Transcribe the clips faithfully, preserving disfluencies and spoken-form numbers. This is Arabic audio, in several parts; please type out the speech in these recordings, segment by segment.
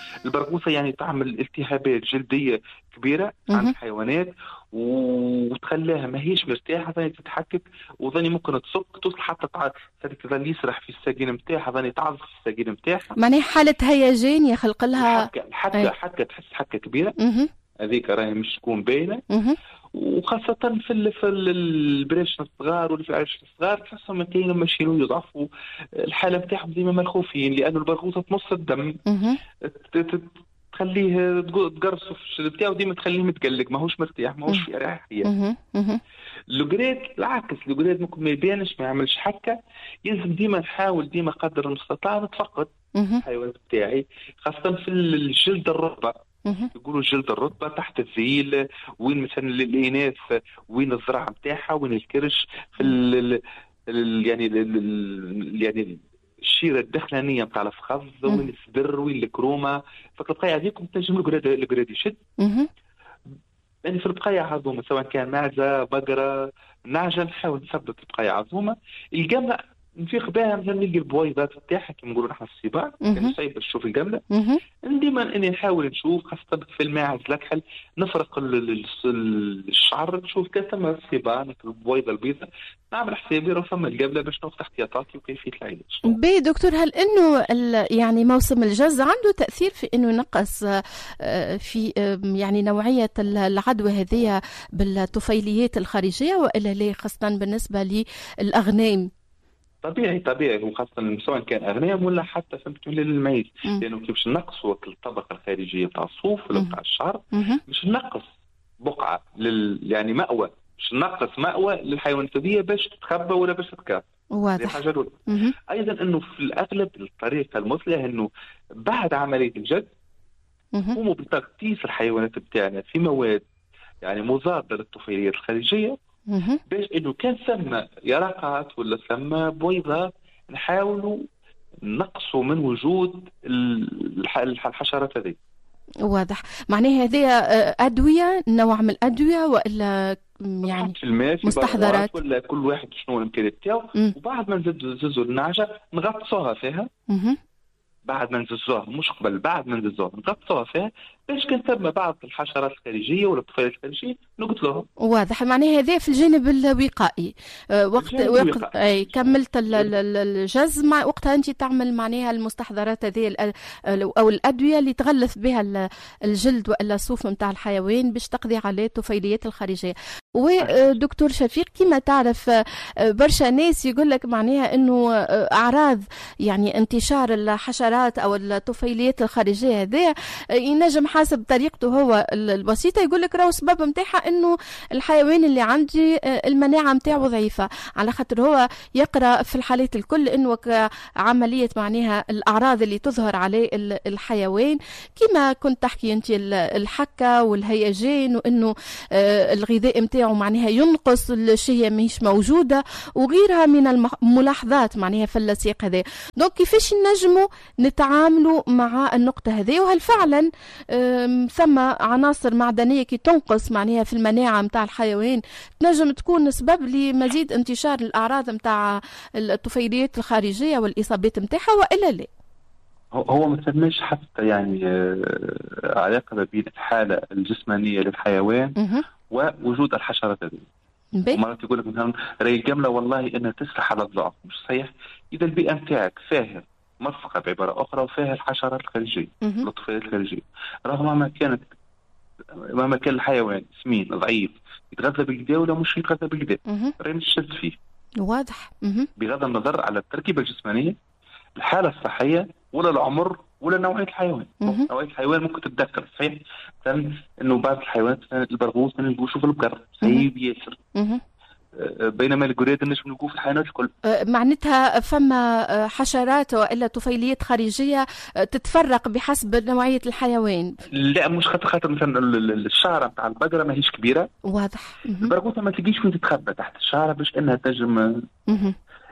البرغوثة يعني تعمل التهابات جلدية كبيرة عند الحيوانات وتخليها ما هيش مرتاحة، ثاني تتحكك وثاني ممكن تصك توصل حتى تظل يسرح في الساقين نتاعها، ثاني تعرف في الساقين نتاعها، معناها حالة هيجان يخلق لها حكة حكة, حكة تحس حكة كبيرة، هذيك راهي مش تكون باينة، وخاصة في ال في البريش الصغار ولا في العرش الصغار تحسهم كاين ماشيين يضعفوا الحالة نتاعهم ديما ملخوفين، لأنه البرغوثة تمص الدم تخليه تقرصه في الشد بتاعه ديما تخليه متقلق ماهوش مرتاح ماهوش في اريحيه. لوغريت العكس، لوغريت ممكن ما يبانش ما يعملش حكه، يلزم ديما نحاول ديما قدر المستطاع نتفقد الحيوان بتاعي خاصه في الجلد الرطبه، يقولوا الجلد الرطبه تحت الذيل وين مثلا الاناث وين الذراع نتاعها وين الكرش في ال ال يعني ال يعني الشيره الداخلانيه نتاع الفخذ وين الصدر وين الكرومه، فالبقايا هذيكم تنجم الجراد يشد. يعني في البقايا عظومه سواء كان معزه بقره نعجه نحاول نثبت البقايا عظومه. الجمله نفيق بها مثلا نلقى البويضات نتاعها كيما نقولوا نحن في السباع كان صعيب باش نشوف الجمله، ديما اني نحاول نشوف خاصه في الماعز الاكحل نفرق الشعر نشوف كيف ثم السباع مثل البويضه البيضاء نعمل حسابي راه ثم الجبله باش ناخذ احتياطاتي وكيفيه العلاج. بي دكتور، هل انه يعني موسم الجز عنده تاثير في انه ينقص في يعني نوعيه العدوى هذه بالطفيليات الخارجيه والا لا، خاصه بالنسبه للاغنام؟ طبيعي طبيعي وخاصة سواء كان أغنام ولا حتى فهمتوا للمعيز، لأنه كيف باش نقصوا الطبقة الخارجية بتاع الصوف ولا بتاع الشعر باش نقص بقعة لل يعني مأوى، باش نقص مأوى للحيوانات هذه باش تتخبى ولا باش تتكاف. واضح. حاجة الأولى. أيضا إنه في الأغلب الطريقة المثلى إنه بعد عملية الجد قوموا بتغطيس الحيوانات بتاعنا في مواد يعني مضادة للطفيليات الخارجية باش انه كان ثم يرقات ولا ثم بويضات نحاولوا نقصوا من وجود الحشرات هذه. واضح. معناها هذه ادويه نوع من الادويه والا يعني في الماء في مستحضرات ولا كل واحد شنو الامكانيات تاعو، وبعد ما نززوا النعجه نغطسوها فيها مم. بعد ما نززوها مش قبل بعد ما نززوها نغطسوها فيها باش كان ثم بعض الحشرات الخارجيه ولا الطفيلات الخارجيه نقتلوها. واضح. معناها هذا في الجانب الوقائي. أه وقت وقت اي كملت الجز مع وقتها انت تعمل معناها المستحضرات هذه او الادويه اللي تغلف بها الجلد والا الصوف نتاع الحيوان باش تقضي على الطفيليات الخارجيه. ودكتور شفيق كما تعرف برشا ناس يقول لك معناها انه اعراض يعني انتشار الحشرات او الطفيليات الخارجيه هذه ينجم حسب طريقته هو البسيطه يقول لك راهو السبب نتاعها انه الحيوان اللي عندي المناعه نتاعو ضعيفه، على خاطر هو يقرا في الحالات الكل انه عمليه معناها الاعراض اللي تظهر عليه الحيوان كما كنت تحكي انت الحكه والهيجان وانه الغذاء نتاعو معناها ينقص الشهيه ماهيش موجوده وغيرها من الملاحظات معناها في السياق هذا. دونك كيفاش نجموا نتعاملوا مع النقطه هذه، وهل فعلا ثم عناصر معدنيه كي تنقص معناها في المناعه نتاع الحيوان تنجم تكون سبب لمزيد انتشار الاعراض نتاع الطفيليات الخارجيه والاصابات نتاعها والا لا؟ هو ما ثماش حتى يعني علاقه بين الحاله الجسمانيه للحيوان ووجود الحشرات هذه. ومرات يقول لك مثلا راهي الجمله والله انها تسرح على الضعف، مش صحيح. اذا البيئه نتاعك فيها مرفقه بعباره اخرى وفيها الحشرات الخارجيه الطفيليات الخارجيه، رغم ما كانت مهما كان الحيوان سمين ضعيف يتغذى بالكدا ولا مش يتغذى بالكدا راهي نشد فيه. واضح. بغض النظر على التركيبه الجسمانيه الحاله الصحيه ولا العمر ولا نوعيه الحيوان. نوعيه الحيوان ممكن تتذكر صحيح مثلا انه بعض الحيوانات البرغوث ما نلقوش في البقر صعيب ياسر، بينما القراد نجم نلقوه في الحيوانات الكل. معناتها فما حشرات والا طفيليات خارجيه تتفرق بحسب نوعيه الحيوان؟ لا مش خاطر خاطر مثلا الشعره نتاع البقره ماهيش كبيره. واضح. البرغوثه ما تلقيش وين تتخبى تحت الشعره باش انها تنجم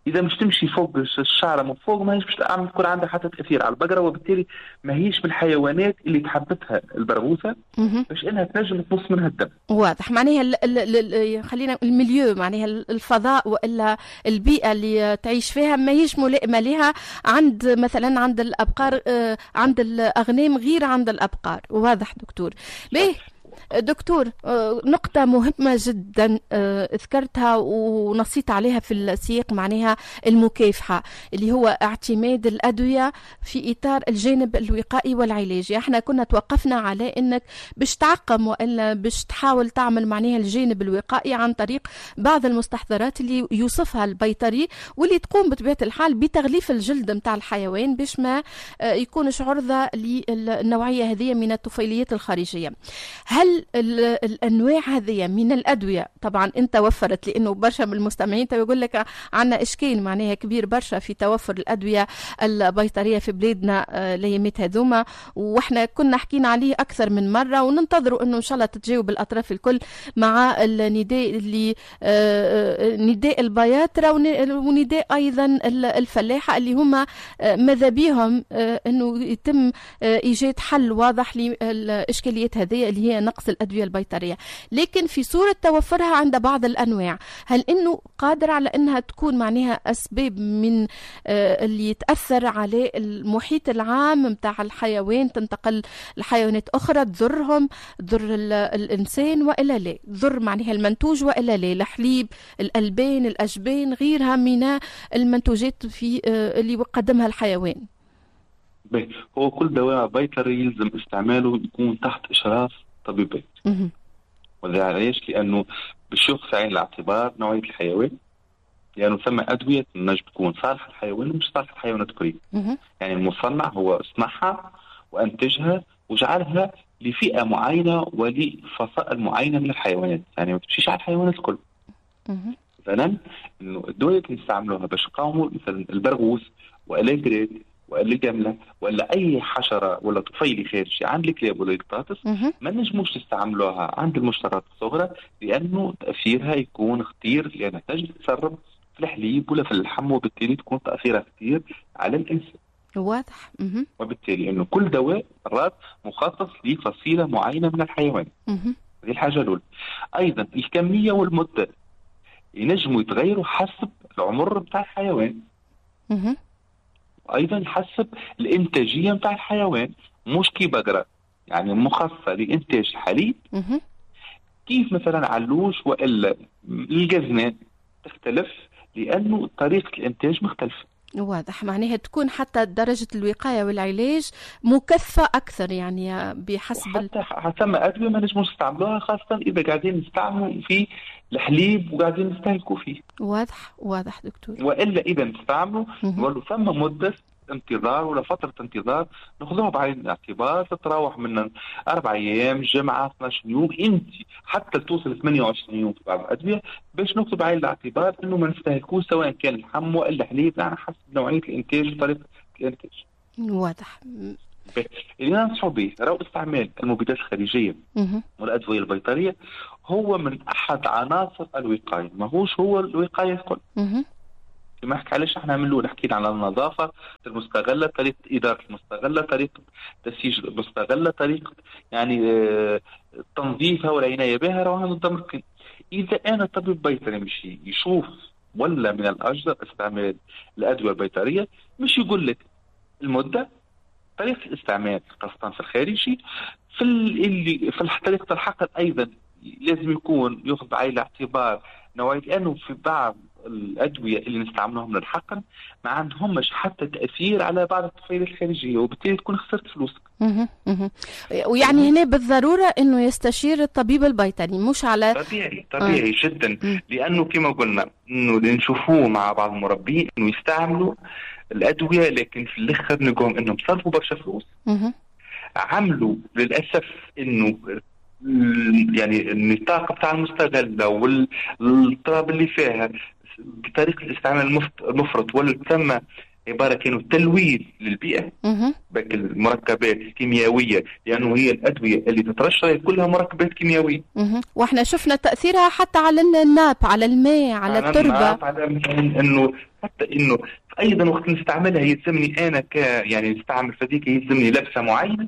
اذا مش تمشي فوق الشعره من فوق ما هيش مش تكون عندها حتى تاثير على البقره، وبالتالي ما هيش من الحيوانات اللي تحبتها البرغوثه باش انها تنجم تمص منها الدم. واضح. معناها ال ال ال خلينا الميليو، معناها الفضاء والا البيئه اللي تعيش فيها ما هيش ملائمه لها عند مثلا عند الابقار، عند الاغنام غير عند الابقار. واضح دكتور. باهي دكتور، نقطة مهمة جدا ذكرتها ونصيت عليها في السياق، معناها المكافحة اللي هو اعتماد الأدوية في إطار الجانب الوقائي والعلاجي. احنا كنا توقفنا على انك باش تعقم والا باش تحاول تعمل معناها الجانب الوقائي عن طريق بعض المستحضرات اللي يوصفها البيطري واللي تقوم بطبيعة الحال بتغليف الجلد متاع الحيوان باش ما يكونش عرضة للنوعية هذه من الطفيليات الخارجية. هل الانواع هذه من الادويه، طبعا انت وفرت لانه برشا من المستمعين يقول لك عندنا اشكال معناها كبير برشا في توفر الادويه البيطريه في بلادنا الايامات هذوما، واحنا كنا حكينا عليه اكثر من مره، وننتظروا انه ان شاء الله تتجاوب الاطراف الكل مع النداء اللي نداء البياطره ونداء ايضا الفلاحه اللي هما ماذا بيهم انه يتم ايجاد حل واضح للاشكاليات هذه اللي هي نقص الأدوية البيطرية. لكن في صورة توفرها عند بعض الأنواع، هل إنه قادر على إنها تكون معناها أسباب من آه اللي يتأثر على المحيط العام متاع الحيوان، تنتقل لحيوانات أخرى تضرهم، تضر الإنسان وإلا لا، تضر معناها المنتوج وإلا لا، الحليب، الألبان، الأجبان، غيرها من المنتوجات في آه اللي يقدمها الحيوان؟ هو كل دواء بيطري يلزم استعماله يكون تحت إشراف طبيب بيطري. وذا علاش؟ لأنه باش ياخذ في عين الاعتبار نوعية الحيوان، لأنه ثم أدوية نجم تكون صالحة للحيوان ومش صالحة للحيوانات الأخرى. يعني المصنع هو صنعها وأنتجها وجعلها لفئة معينة ولفصائل معينة من الحيوانات، يعني ما تمشيش على الحيوانات الكل. مثلا إنه الدواء اللي نستعملوها باش نقاوموا مثلا البرغوث والإجراد ولا الجملة ولا أي حشرة ولا طفيلي خارجي عند الكلاب ولا القطاطس، ما نجموش نستعملوها عند المشتريات الصغرى لأنه تأثيرها يكون خطير، لأنها تنجم تتسرب في الحليب ولا في اللحم، وبالتالي تكون تأثيرها خطير على الإنسان. واضح. وبالتالي إنه كل دواء رات مخصص لفصيلة معينة من الحيوان. هذه الحاجة الأولى. أيضا الكمية والمدة ينجموا يتغيروا حسب العمر بتاع الحيوان. مه. أيضا حسب الإنتاجية متاع الحيوان، مش كي بقرة يعني مخصصة لإنتاج الحليب كيف مثلا علوش وإلا الجزنان تختلف، لأنه طريقة الإنتاج مختلفة. واضح. معناها تكون حتى درجة الوقاية والعلاج مكثفة أكثر، يعني بحسب حتى حتى ما أدوية ما نجموش نستعملوها، خاصة إذا قاعدين نستعملوا في الحليب وقاعدين نستهلكوا فيه. واضح واضح دكتور. وإلا إذا نستعملوا نقولوا ثم مدة انتظار ولا فترة انتظار ناخذوها بعين الاعتبار، تتراوح من أربع أيام، جمعة، اثناشر يوم، أنت حتى توصل ثمانية وعشرين يوم في بعض الأدوية، باش ناخذ بعين الاعتبار إنه ما نستهلكوش سواء كان اللحم ولا الحليب، على حسب نوعية الإنتاج وطريقة الإنتاج. واضح. اللي ننصحوا به راهو استعمال المبيدات الخارجية والأدوية البيطرية هو من أحد عناصر الوقاية، ما هوش هو الوقاية الكل. ما حكي علاش احنا من الاول حكينا على النظافه المستغله، طريقه اداره المستغله، طريقه تسييج المستغله، طريقه يعني اه تنظيفها والعنايه بها، راهو نضمن. اذا انا طبيب بيطري مش يشوف ولا من الاجدر استعمال الادويه البيطريه، مش يقول لك المده، طريقه الاستعمال خاصه في الخارجي، في اللي في طريقه الحقن ايضا لازم يكون ياخذ بعين الاعتبار نوعيه، لانه في بعض الأدوية اللي نستعملهم للحقن ما عندهمش حتى تأثير على بعض الطفيلات الخارجية، وبالتالي تكون خسرت فلوسك. ويعني هنا بالضرورة إنه يستشير الطبيب البيطري، مش على طبيعي طبيعي آه. جدا، لأنه كما قلنا إنه اللي نشوفوه مع بعض المربين إنه يستعملوا الأدوية، لكن في الآخر نقوم إنهم صرفوا برشا فلوس. عملوا للأسف إنه يعني النطاق بتاع المستغلة والتراب اللي فيها بطريقة الاستعمال المفرط ولا ثم عباره كانوا تلويث للبيئه بك المركبات الكيميائيه، لانه يعني هي الادويه اللي تترشح كلها مركبات كيميائيه. واحنا شفنا تاثيرها حتى على الناب، على الماء، على التربه، على انه حتى انه ايضا وقت نستعملها يلزمني انا ك يعني نستعمل فديك يلزمني لبسه معينه،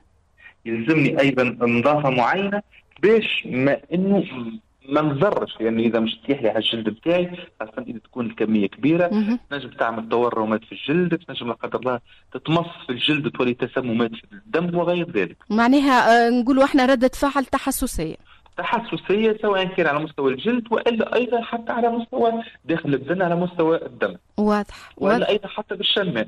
يلزمني ايضا نظافه معينه باش ما انه ما نضرش، لانه يعني اذا مش تيح لي على الجلد بتاعي، خاصه اذا تكون الكميه كبيره تنجم تعمل تورمات في الجلد، تنجم لا قدر الله تتمص في الجلد تولي تسممات في الدم وغير ذلك. معناها آه نقولوا احنا رده فعل تحسسيه تحسسيه سواء كان على مستوى الجلد والا ايضا حتى على مستوى داخل البدن على مستوى الدم. واضح. والا واضح. ايضا حتى بالشمال.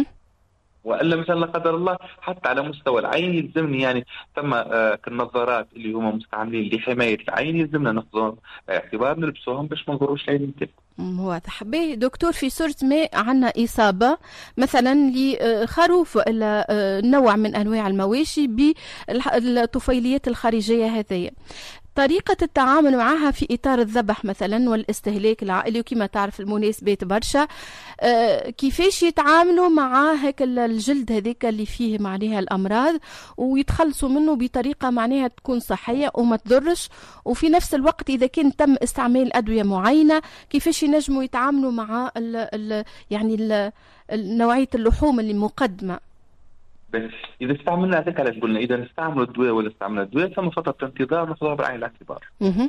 والا مثلا لا قدر الله حتى على مستوى العين يلزمني يعني ثم آه كالنظارات اللي هما مستعملين لحمايه العين يلزمنا ناخذهم اعتبار نلبسوهم باش ما نضروش العين نتاعنا. واضح. باهي دكتور، في صورة ما عندنا إصابة مثلا لخروف وإلا نوع من أنواع المواشي بالطفيليات الخارجية هذه، طريقة التعامل معها في إطار الذبح مثلا والاستهلاك العائلي، وكما تعرف المناسبات برشا، آه كيفاش يتعاملوا مع هيك الجلد هذيك اللي فيه معناها الأمراض ويتخلصوا منه بطريقة معناها تكون صحية وما تضرش، وفي نفس الوقت إذا كان تم استعمال أدوية معينة كيفاش ينجموا يتعاملوا مع ال ال يعني ال نوعية اللحوم اللي مقدمة. إذا استعملنا هذاك علاش قلنا إذا نستعملوا الدواء ولا استعملنا الدواء ثم فترة انتظار ناخذها بعين الاعتبار.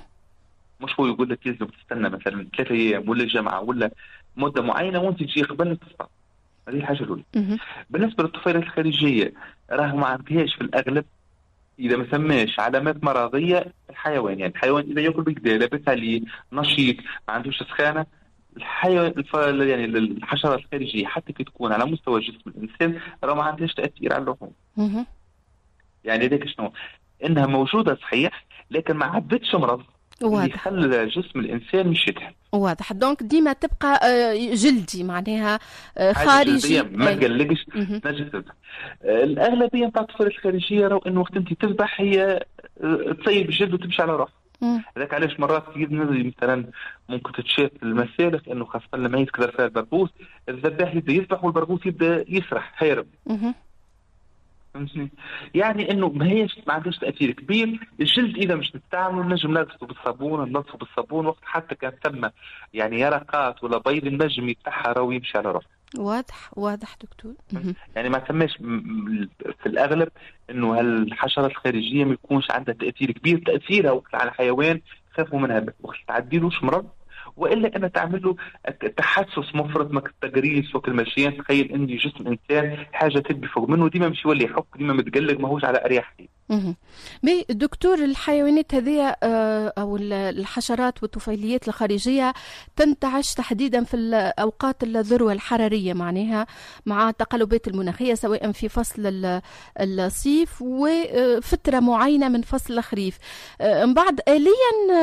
مش هو يقول لك يلزم تستنى مثلا ثلاثة أيام ولا جمعة ولا مدة معينة وأنت تجي قبل تستعمل. هذه الحاجة الأولى. بالنسبة للطفيلات الخارجية راه ما عندهاش في الأغلب إذا ما سماش علامات مرضية الحيوان، يعني الحيوان إذا يأكل بكدا لابس عليه نشيط ما عندوش سخانة، الحيوان يعني الحشرات الخارجيه حتى كي تكون على مستوى جسم الانسان راه ما عندهاش تاثير على اللحوم. يعني هذاك شنو؟ انها موجوده صحيح لكن ما عدتش مرض اللي يخلي جسم الانسان مش يتعب. واضح. دونك ديما تبقى جلدي معناها خارجي ما تقلقش تنجم تذبح. الاغلبيه نتاع الطفيلات الخارجيه راهو انه وقت انت تذبح هي تسيب الجلد وتمشي على روحها. هذاك علاش مرات كثير نزل مثلا ممكن تتشاف المسالخ انه خاصه لما يكثر فيها البربوس الذباح يبدا يذبح والبربوس يبدا يسرح هيرب. فهمتني؟ يعني انه ما هيش ما عندهاش تاثير كبير. الجلد اذا مش نستعمله نجم نغسله بالصابون ننظفه بالصابون، وقت حتى كان ثم يعني يرقات ولا بيض النجم يتحرى ويمشي على روحه. واضح. واضح دكتور. يعني ما تماش في الاغلب انه هالحشرات الخارجيه ما يكونش عندها تاثير كبير، تاثيرها وقت على الحيوان خافوا منها وقت تعديلوش مرض، والا انها تعمل له تحسس مفرط ما كالتجريس وكالمشيان. تخيل ان جسم انسان حاجه تبي فوق منه ديما مش يولي يحك ديما متقلق ماهوش على اريحيه. بي دكتور، الحيوانات هذه او الحشرات والطفيليات الخارجيه تنتعش تحديدا في الاوقات الذروه الحراريه معناها مع التقلبات المناخيه سواء في فصل الصيف وفتره معينه من فصل الخريف. من بعد اليا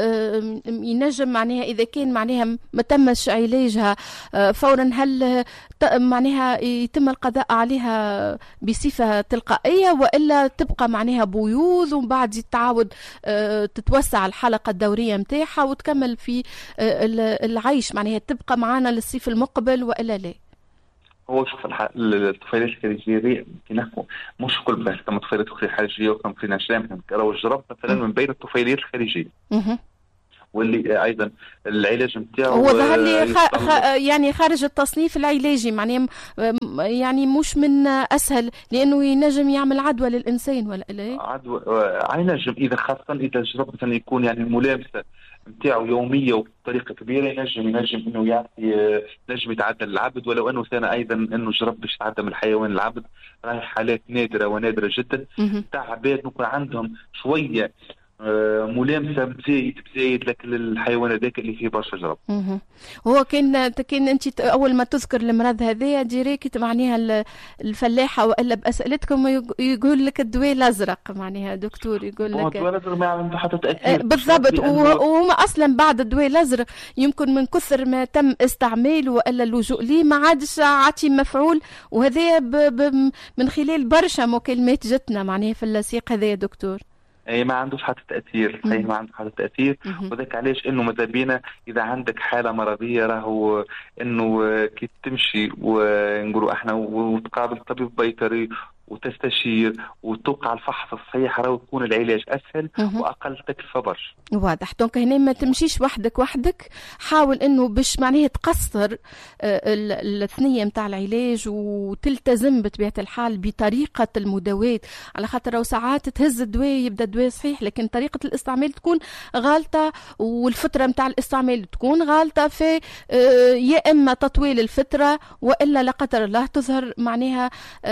ينجم معناها اذا كان معناها ما تمش علاجها فورا هل معناها يتم القضاء عليها بصفه تلقائيه والا تبقى معناها بيوض ومن بعد تعاود تتوسع الحلقة الدورية متاعها وتكمل في العيش معناها تبقى معنا للصيف المقبل وإلا لا؟ هو شوف الطفيلات الخارجية دي نحكوا مش كل بس كما الطفيلات الخارجية وكما في نشلام راهو الجرب مثلا من بين الطفيلات الخارجية واللي ايضا العلاج نتاعو هو ظهر لي خ... خ... يعني خارج التصنيف العلاجي معناه يعني مش من اسهل لانه ينجم يعمل عدوى للانسان ولا لا؟ عدوى ينجم اذا خاصه اذا جرب مثلا يكون يعني الملامسه نتاعو يوميه وبطريقه كبيره ينجم ينجم انه يعطي نجم يتعدى العبد، ولو انه ثاني ايضا انه جرب باش يتعدى من الحيوان العبد راهي حالات نادره ونادره جدا تاع عباد ممكن عندهم شويه ملامسه بزايد بزايد لكن الحيوان هذاك اللي فيه برشا جرب. هو كان كان انت اول ما تذكر المرض هذايا ديريكت معناها الفلاحه والا باسئلتكم يقول لك الدواء الازرق معناها دكتور يقول لك الدواء الازرق ما عنده حتى تاثير بالضبط، وهما اصلا بعد الدواء الازرق يمكن من كثر ما تم استعماله والا اللجوء ليه ما عادش عاطي مفعول، وهذا من خلال برشا مكالمات جتنا معناها في السياق هذا يا دكتور. اي ما عندوش حتى تاثير، صحيح ما عنده حتى تاثير. وذاك علاش انه ماذا بينا اذا عندك حاله مرضيه راهو انه كي تمشي ونقولوا احنا وتقابل طبيب بيطري وتستشير وتوقع الفحص الصحيح، راهو يكون العلاج اسهل واقل تكلفه برشا. واضح. دونك هنا ما تمشيش وحدك وحدك، حاول انه باش معناها تقصر الثنيه نتاع العلاج وتلتزم بطبيعه الحال بطريقه المداواه، على خاطر لو ساعات تهز الدواء يبدا الدواء صحيح لكن طريقه الاستعمال تكون غالطه، والفتره نتاع الاستعمال تكون غالطه، في يا اما تطويل الفتره والا لا قدر الله تظهر معناها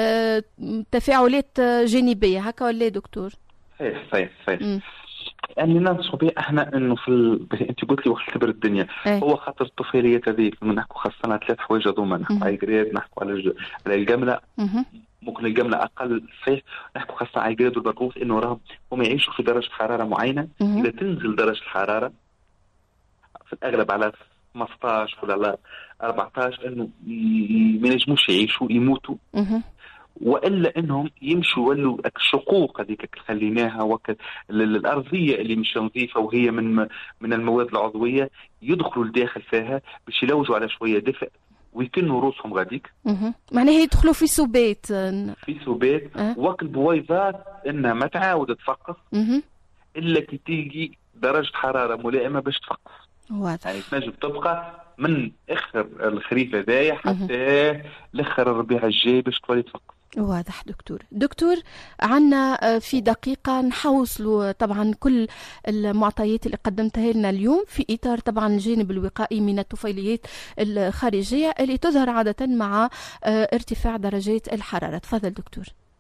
تفاعلات جانبيه هكا، ولا دكتور؟ صحيح صحيح صحيح. يعني ننصحوا به احنا انه في ال... انت قلت لي وقت كبر الدنيا أي. هو خاطر الطفيليات هذيك نحكوا خاصه على ثلاث حوايج هذوما، نحكوا على الجريد، نحكوا على الج... على الجمله، ممكن الجمله اقل صحيح، نحكوا خاصه على الجريد والبرغوث انه راهم هم يعيشوا في درجه حراره معينه. مه. اذا تنزل درجه الحراره في الاغلب على خمسطاش ولا على أربعطاش انه ما ينجموش يعيشوا، يموتوا. مه. والا انهم يمشوا يولوا الشقوق هذيك خليناها وك الارضيه اللي مش نظيفه وهي من من المواد العضويه يدخلوا لداخل فيها باش يلوجوا على شويه دفء ويكنوا روسهم غاديك. اها معناها يدخلوا في سبات في سبات. أه. وقت البويضات انها ما تعاود تفقس الا كي تيجي درجه حراره ملائمه باش تفقس. واضح. يعني تنجم تبقى من اخر الخريف هذايا حتى لاخر الربيع الجاي باش تولي تفقس. واضح دكتور. دكتور عنا في دقيقة نحوصلوا طبعا كل المعطيات اللي قدمتها لنا اليوم في إطار طبعا الجانب الوقائي من الطفيليات الخارجية اللي تظهر عادة مع ارتفاع درجات الحرارة. تفضل دكتور.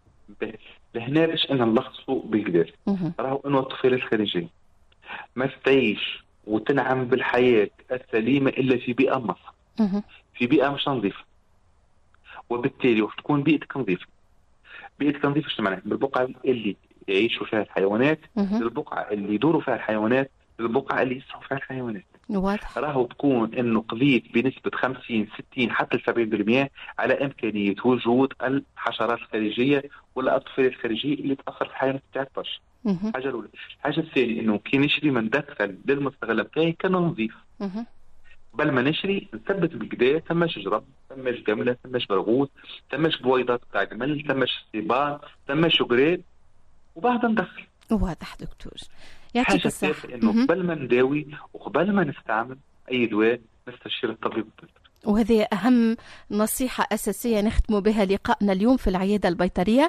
لهنا باش أنا نلخصوا بالقدر راهو إنه الطفيلة الخارجية ما تعيش وتنعم بالحياة السليمة إلا في بيئة مصر، في بيئة مش نظيفة، وبالتالي وقت تكون بيئتك نظيفه. بيئتك نظيفه شنو معناها؟ بالبقعه اللي يعيشوا فيها الحيوانات، بالبقعه اللي يدوروا فيها الحيوانات، بالبقعه اللي يسرحوا فيها الحيوانات. واضح. راهو تكون انه قضيت بنسبه خمسين ستين حتى سبعين بالمئة على امكانيه وجود الحشرات الخارجيه ولا الطفيليات الخارجيه اللي تاثر في الحيوانات بتاعك برشا. الحاجه الاولى. الحاجه الثانيه انه كي نشري من دخل للمستغله بتاعي كان نظيف. بل ما نشري نثبت بالكدا ثماش جرب، ثماش جمله، ثماش برغوث، ثماش بويضات تاع جمل، ثماش سيبان، ثماش جريد، وبعد ندخل. واضح دكتور. يعطيك الصحة. انه قبل ما نداوي وقبل ما نستعمل اي دواء نستشير الطبيب البيطري. وهذه أهم نصيحة أساسية نختم بها لقائنا اليوم في العيادة البيطرية.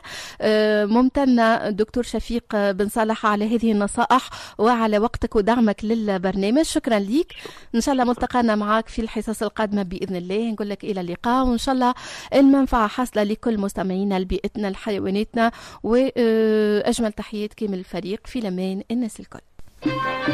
ممتنة دكتور شفيق بن صالح على هذه النصائح وعلى وقتك ودعمك للبرنامج. شكرا لك. إن شاء الله ملتقانا معك في الحصص القادمة بإذن الله. نقول لك إلى اللقاء، وإن شاء الله المنفعة حاصلة لكل مستمعينا لبيئتنا لحيواناتنا، وأجمل تحيات كامل الفريق في الأمان الناس الكل.